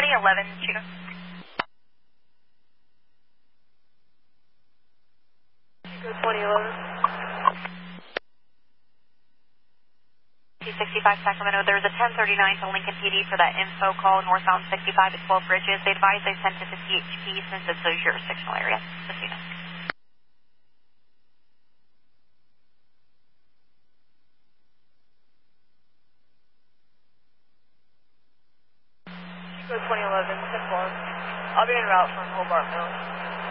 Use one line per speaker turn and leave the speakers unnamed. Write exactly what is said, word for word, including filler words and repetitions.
twenty eleven, Chico.
Chico twenty eleven.
T sixty-five Sacramento, there's a ten thirty-nine to Lincoln P D for that info call northbound sixty-five at twelve Bridges. They advise they sent it to C H P since it's a jurisdictional area. Just so you know.
Chico twenty eleven, ten four. I'll be en route from Hobart Mill.